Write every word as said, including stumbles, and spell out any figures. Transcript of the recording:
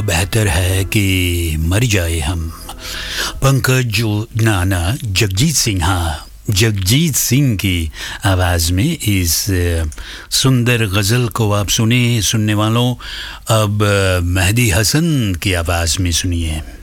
बेहतर है कि मर जाए हम। पंकज नाना जगजीत सिंह, हाँ जगजीत सिंह की आवाज़ में इस सुंदर गज़ल को आप सुने। सुनने वालों अब मेहदी हसन की आवाज़ में सुनिए।